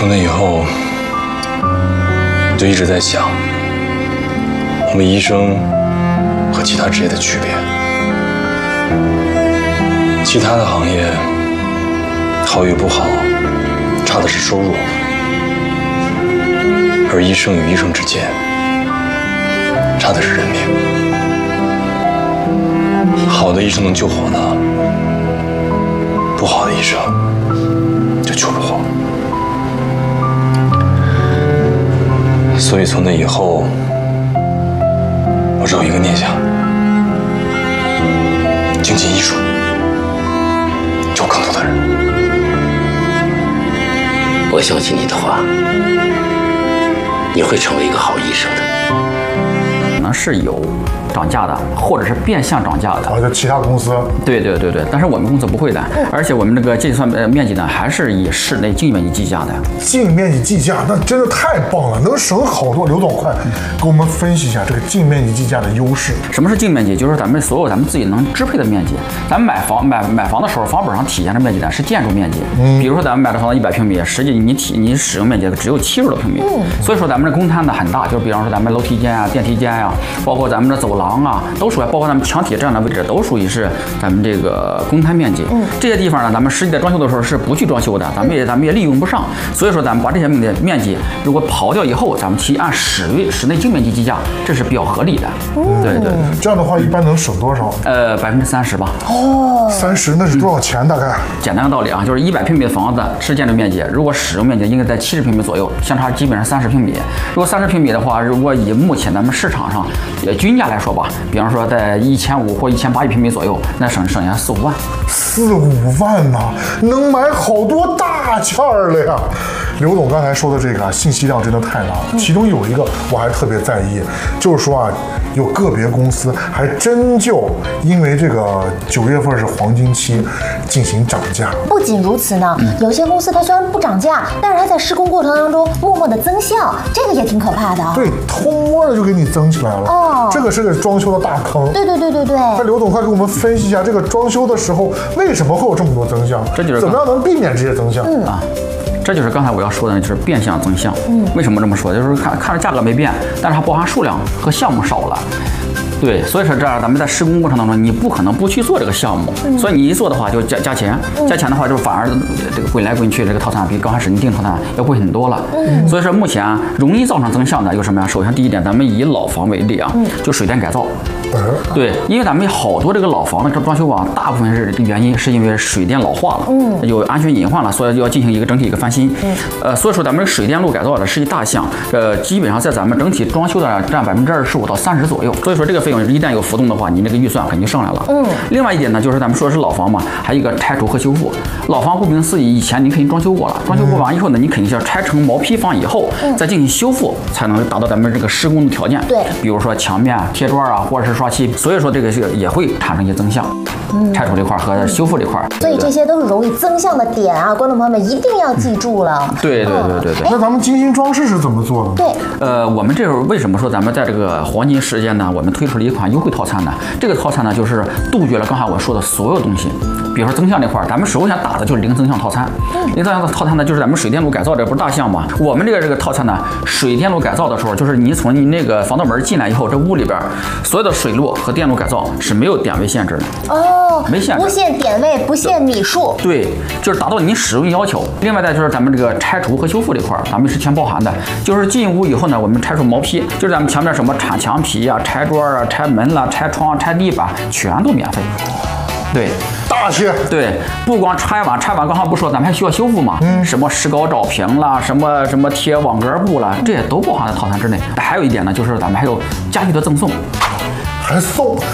从那以后，我就一直在想，我们医生和其他职业的区别。其他的行业好与不好，差的是收入，而医生与医生之间，差的是人命。好的医生能救活呢，不好的医生就救不活。所以从那以后，我只有一个念想：精进医术，救更多的人。 我相信你的话，你会成为一个好医生的。 可能是有涨价的，或者是变相涨价的。 就其他公司。 对，但是我们公司不会的，而且我们这个计算面积呢，还是以室内净面积计价的。 净面积计价，那真的太棒了，能省好多。刘总，快给我们分析一下这个净面积计价的优势。 什么是净面积？就是咱们所有咱们自己能支配的面积。咱们买房的时候，房本上体现的面积呢是建筑面积。比如说咱们买的房子100平米，实际你使用面积只有70多平米。所以说咱们的公摊呢很大，就是比方说咱们楼梯间啊、电梯间呀，包括咱们的走廊啊，都属于，包括咱们墙体这样的位置，都属于是咱们这个公摊面积。这些地方呢，咱们实际在装修的时候是不去装修的，咱们也利用不上。所以说咱们把这些面积如果刨掉以后，咱们去按室内净面积计价，这是比较合理的。对。 这样的话一般能省多少 ？30%吧。 30%那是多少钱？大概？ 简单的道理啊，就是100平米的房子是建筑面积，如果使用面积应该在70平米左右，相差基本上30平米。如果30平米的话，如果以目前咱们市场上均价来说吧，比方说在1500或1800平米左右，那省下4、5万。 4、5万呐，能买好多大件儿了呀！刘总刚才说的这个信息量真的太大了，其中有一个我还特别在意，就是说有个别公司还真就因为这个9月份是黄金期进行涨价。 不仅如此呢，有些公司它虽然不涨价，但是它在施工过程当中默默的增效，这个也挺可怕的。 对，偷摸的就给你增起来了。这个是个装修的大坑。对。那刘总快给我们分析一下，这个装修的时候为什么会有这么多增项？ 这就是怎么样能避免这些增项？ 这就是刚才我要说的，就是变相增项。为什么这么说？就是看着价格没变，但是它包含数量和项目少了。对，所以说这样咱们在施工过程当中，你不可能不去做这个项目，所以你一做的话就加钱，加钱的话就反而这个滚来滚去，这个套餐比刚开始你订套餐要贵很多了。所以说目前容易造成增项的有什么呀？首先第一点，咱们以老房为例啊，就水电改造。对，因为咱们好多这个老房的装修啊，大部分是原因是因为水电老化了，有安全隐患了，所以要进行一个整体一个翻新。所以说咱们水电路改造的是一大项，基本上在咱们整体装修的占25%到30%左右。所以说这个费用一旦有浮动的话，你那个预算肯定上来了。另外一点呢，就是咱们说的是老房嘛，还有一个拆除和修复。老房顾名思义，以前你肯定装修过了，装修过完以后呢，你肯定是要拆成毛坯房以后，再进行修复，才能达到咱们这个施工的条件。对，比如说墙面贴砖啊，或者是刷漆。所以说这个也会产生一些增项，拆除这块和修复这块。 所以这些都是容易增项的点啊，观众朋友们一定要记住了。 对。 那咱们精心装饰是怎么做的？ 对， 我们这会儿为什么说咱们在这个黄金时间呢，我们推出了一款优惠套餐呢？这个套餐呢，就是杜绝了刚才我说的所有东西。比如说增项这块，咱们首先打的就是零增项套餐。零增项的套餐呢，就是咱们水电路改造，这不是大项嘛？我们这个套餐呢，水电路改造的时候，就是你从你那个防盗门进来以后，这屋里边所有的水路和电路改造是没有点位限制的。没限制， 不限点位，不限米数。 对，就是达到你使用要求。另外呢，就是咱们这个拆除和修复这块，咱们是全包含的。就是进屋以后呢，我们拆除毛坯，就是咱们墙面什么铲墙皮啊、拆砖啊、拆门啦、拆窗、拆地板，全都免费。对， 大气。 对，不光拆完，刚才不说咱们还需要修复嘛？什么石膏照平啦，什么贴网格布啦，这些都包含在套餐之内。还有一点呢，就是咱们还有家具的赠送。 还送